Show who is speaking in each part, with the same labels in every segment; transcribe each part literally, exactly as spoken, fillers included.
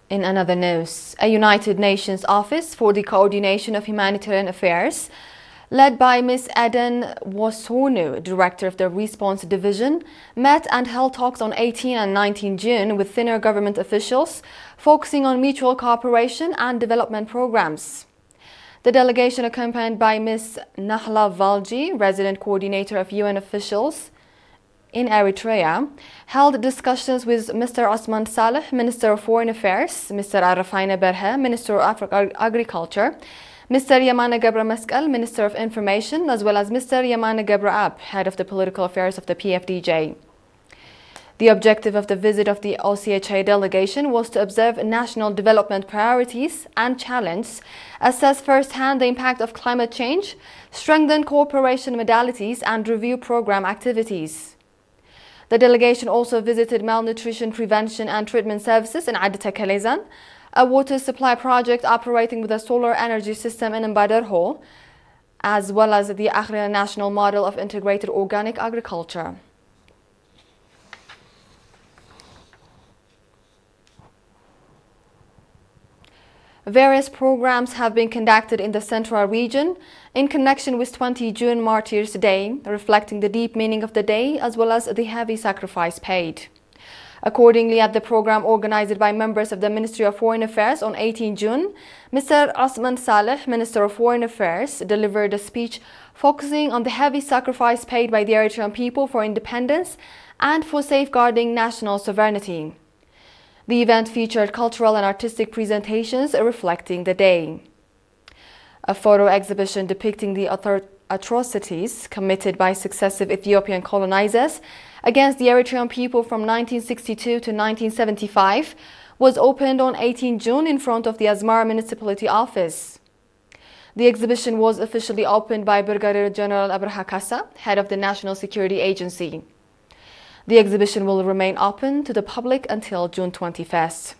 Speaker 1: In another news, a United Nations Office for the Coordination of Humanitarian Affairs, led by Miz Eden Wossonu, Director of the Response Division, met and held talks on eighteenth and nineteenth June with senior government officials, focusing on mutual cooperation and development programs. The delegation, accompanied by Miz Nahla Valji, Resident Coordinator of U N officials in Eritrea, held discussions with Mister Osman Saleh, Minister of Foreign Affairs, Mister Arafaina Berhe, Minister of Africa Agriculture, Mister Yamana Gabra Meskel, Minister of Information, as well as Mister Yamana Gabra Ab, Head of the Political Affairs of the P F D J. The objective of the visit of the O C H A delegation was to observe national development priorities and challenges, assess firsthand the impact of climate change, strengthen cooperation modalities, and review program activities. The delegation also visited malnutrition prevention and treatment services in Adita Kalezan, a water supply project operating with a solar energy system in Mbadarho, as well as the Akhira National Model of Integrated Organic Agriculture. Various programs have been conducted in the Central region in connection with twentieth June Martyrs' Day, reflecting the deep meaning of the day as well as the heavy sacrifice paid. Accordingly, at the program organized by members of the Ministry of Foreign Affairs on eighteenth June, Mister Osman Saleh, Minister of Foreign Affairs, delivered a speech focusing on the heavy sacrifice paid by the Eritrean people for independence and for safeguarding national sovereignty. The event featured cultural and artistic presentations reflecting the day. A photo exhibition depicting the atrocities committed by successive Ethiopian colonizers against the Eritrean people from nineteen sixty-two to nineteen seventy-five was opened on eighteenth June in front of the Asmara Municipality Office. The exhibition was officially opened by Brigadier General Abraha Kassa, head of the National Security Agency. The exhibition will remain open to the public until June twenty-first.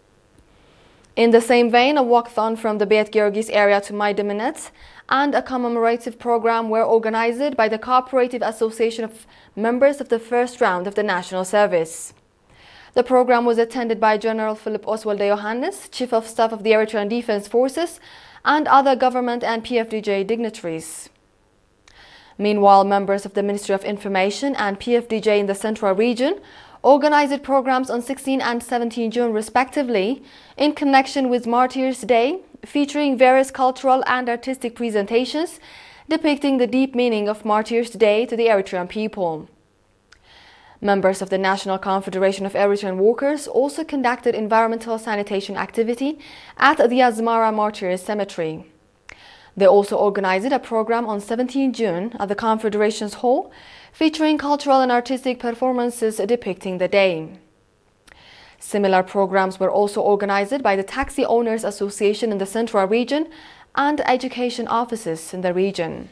Speaker 1: In the same vein, a walkathon from the Beit Georgis area to Maidaminet and a commemorative program were organized by the Cooperative Association of members of the first round of the National Service. The program was attended by General Philip Oswaldo Johannes, Chief of Staff of the Eritrean Defense Forces, and other government and P F D J dignitaries. Meanwhile, members of the Ministry of Information and P F D J in the Central region organized programs on sixteenth and seventeenth June respectively in connection with Martyrs' Day, featuring various cultural and artistic presentations depicting the deep meaning of Martyrs' Day to the Eritrean people. Members of the National Confederation of Eritrean Workers also conducted environmental sanitation activity at the Asmara Martyrs Cemetery. They also organized a program on seventeenth June at the Confederation's Hall, featuring cultural and artistic performances depicting the day. Similar programs were also organized by the Taxi Owners Association in the Central region and education offices in the region.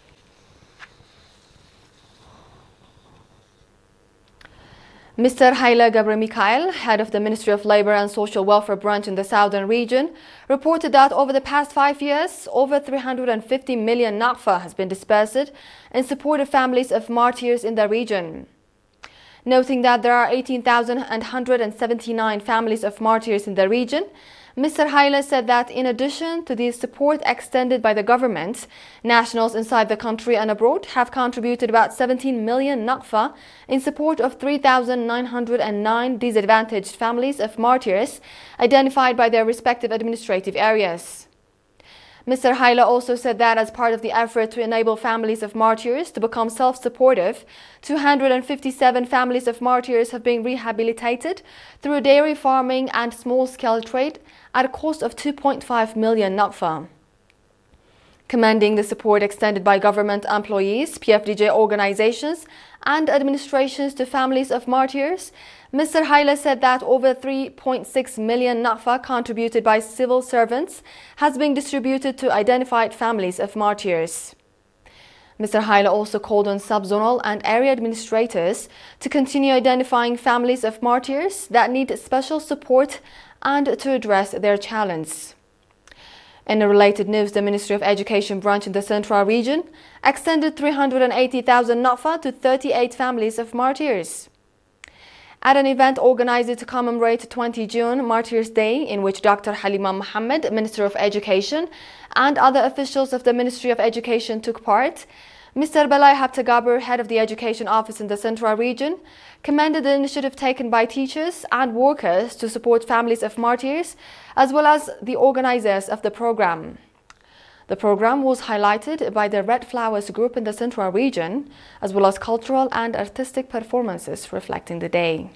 Speaker 1: Mister Haile Gebremichael, head of the Ministry of Labor and Social Welfare branch in the Southern region, reported that over the past five years, over three hundred fifty million nakfa has been dispersed in support of families of martyrs in the region. Noting that there are eighteen thousand one hundred seventy-nine families of martyrs in the region, Mister Haile said that in addition to the support extended by the government, nationals inside the country and abroad have contributed about seventeen million nakfa in support of three thousand nine hundred nine disadvantaged families of martyrs identified by their respective administrative areas. Mister Haile also said that as part of the effort to enable families of martyrs to become self-supportive, two hundred fifty-seven families of martyrs have been rehabilitated through dairy farming and small-scale trade at a cost of two point five million nakfa. Commending the support extended by government employees, P F D J organizations, and administrations to families of martyrs, Mister Haile said that over three point six million nakfa contributed by civil servants has been distributed to identified families of martyrs. Mister Haile also called on subzonal and area administrators to continue identifying families of martyrs that need special support and to address their challenge. In a related news, the Ministry of Education branch in the Central region extended three hundred eighty thousand nakfa to thirty-eight families of martyrs. at an event organized to commemorate the twentieth of June Martyrs' Day, in which Doctor Halima Mohammed, Minister of Education, and other officials of the Ministry of Education took part. Mister Belay Habtagaber, head of the Education Office in the Central Region, commended the initiative taken by teachers and workers to support families of martyrs, as well as the organizers of the program. The program was highlighted by the Red Flowers group in the Central Region, as well as cultural and artistic performances reflecting the day.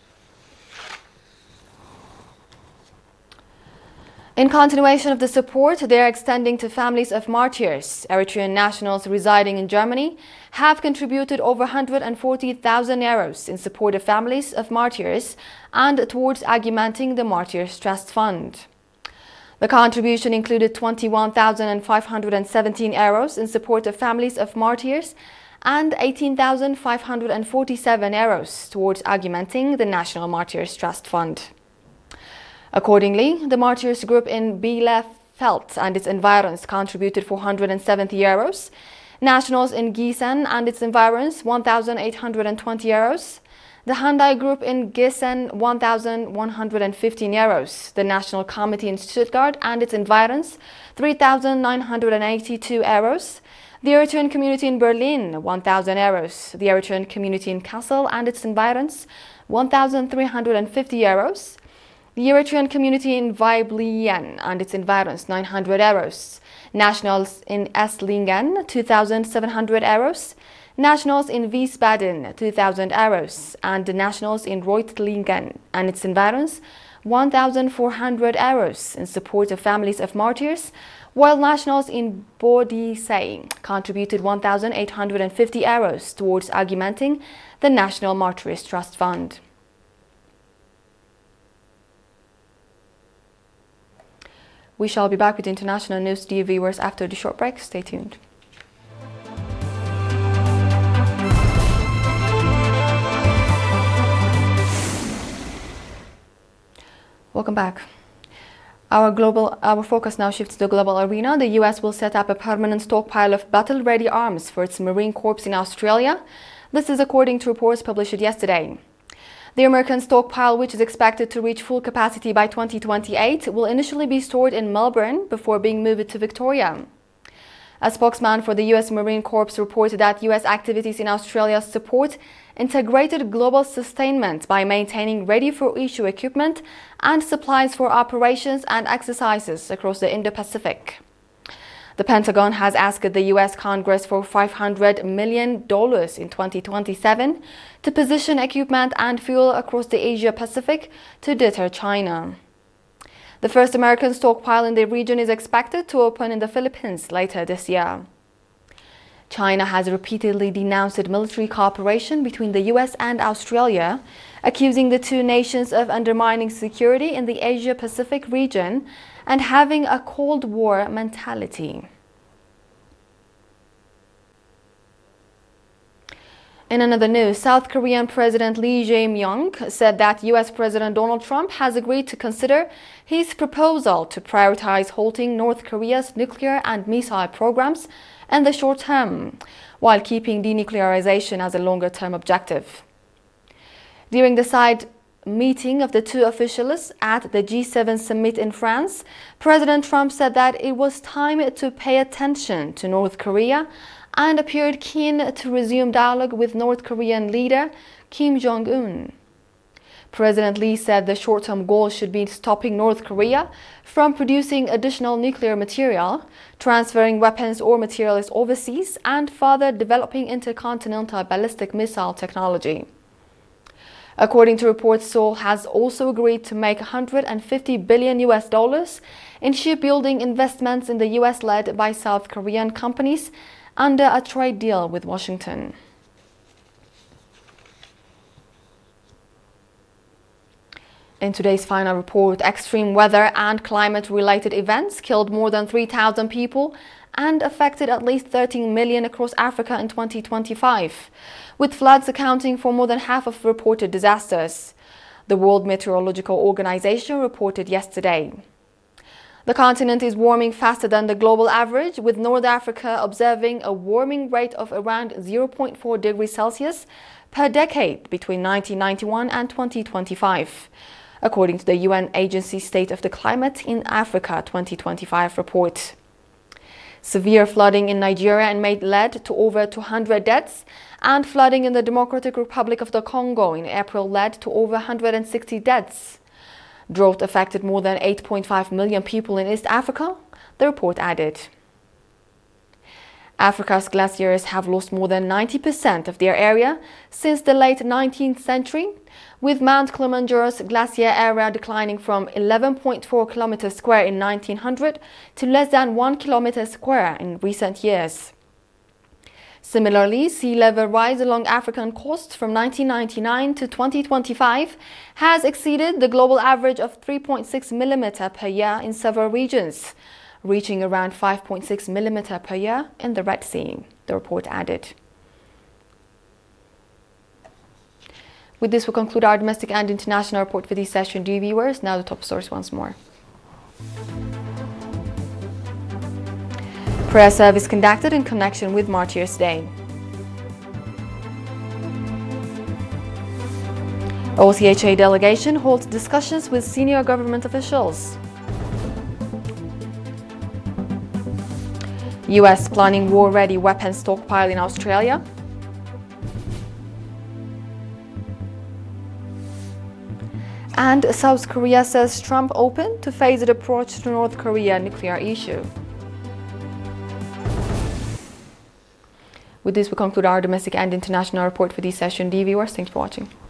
Speaker 1: In continuation of the support they are extending to families of martyrs, Eritrean nationals residing in Germany have contributed over one hundred forty thousand euros in support of families of martyrs and towards augmenting the Martyrs Trust Fund. The contribution included twenty-one thousand five hundred seventeen euros in support of families of martyrs and eighteen thousand five hundred forty-seven euros towards augmenting the National Martyrs Trust Fund. Accordingly, the Martyrs Group in Bielefeld and its environs contributed four hundred seventy euros, Nationals in Gießen and its environs one thousand eight hundred twenty euros, the Hyundai Group in Gießen one thousand one hundred fifteen euros, the National Committee in Stuttgart and its environs three thousand nine hundred eighty-two euros, the Eritrean Community in Berlin one thousand euros, the Eritrean Community in Kassel and its environs one thousand three hundred fifty euros, the Eritrean Community in Weiblingen and its environs nine hundred euros, Nationals in Esslingen two thousand seven hundred euros, Nationals in Wiesbaden two thousand euros, and the Nationals in Reutlingen and its environs one thousand four hundred euros in support of families of martyrs, while Nationals in Bodisei contributed one thousand eight hundred fifty euros towards augmenting the National Martyrs Trust Fund. We shall be back with international news, dear viewers, after the short break. Stay tuned. Welcome back. Our global, our focus now shifts to the global arena. The U S will set up a permanent stockpile of battle-ready arms for its Marine Corps in Australia. This is according to reports published yesterday. The American stockpile, which is expected to reach full capacity by twenty twenty-eight, will initially be stored in Melbourne before being moved to Victoria. A spokesman for the U S Marine Corps reported that U S activities in Australia support integrated global sustainment by maintaining ready-for-issue equipment and supplies for operations and exercises across the Indo-Pacific. The Pentagon has asked the U S Congress for five hundred million dollars in twenty twenty-seven to position equipment and fuel across the Asia-Pacific to deter China. The first American stockpile in the region is expected to open in the Philippines later this year. China has repeatedly denounced military cooperation between the U S and Australia, accusing the two nations of undermining security in the Asia-Pacific region and having a Cold War mentality. In another news, South Korean President Lee Jae-myung said that U S President Donald Trump has agreed to consider his proposal to prioritize halting North Korea's nuclear and missile programs in the short term, while keeping denuclearization as a longer-term objective. During the side meeting of the two officials at the G seven summit in France, President Trump said that it was time to pay attention to North Korea and appeared keen to resume dialogue with North Korean leader Kim Jong-un. President Lee said the short-term goal should be stopping North Korea from producing additional nuclear material, transferring weapons or materials overseas, and further developing intercontinental ballistic missile technology. According to reports, Seoul has also agreed to make one hundred fifty billion U S dollars in shipbuilding investments in the U S led by South Korean companies under a trade deal with Washington. In today's final report, extreme weather and climate-related events killed more than three thousand people and affected at least thirteen million across Africa in twenty twenty-five, with floods accounting for more than half of reported disasters, the World Meteorological Organization reported yesterday. The continent is warming faster than the global average, with North Africa observing a warming rate of around zero point four degrees Celsius per decade between nineteen ninety-one and twenty twenty-five, according to the U N Agency State of the Climate in Africa twenty twenty-five report. Severe flooding in Nigeria and Mali led to over two hundred deaths, and flooding in the Democratic Republic of the Congo in April led to over one hundred sixty deaths. Drought affected more than eight point five million people in East Africa, the report added. Africa's glaciers have lost more than ninety percent of their area since the late nineteenth century, with Mount Kilimanjaro's glacier area declining from eleven point four kilometers square in nineteen hundred to less than one kilometer square in recent years. Similarly, sea level rise along African coasts from nineteen ninety-nine to twenty twenty-five has exceeded the global average of three point six millimeters per year in several regions, reaching around five point six millimeters per year in the Red Sea, the report added. With this, we conclude our domestic and international report for this session, dear viewers. Now the top stories once more. Prayer service conducted in connection with Martyrs' Day. O C H A delegation holds discussions with senior government officials. U S planning war-ready weapons stockpile in Australia. And South Korea says Trump open to phased approach to North Korea nuclear issue. With this, we conclude our domestic and international report for this session. Dear viewers, thanks for watching.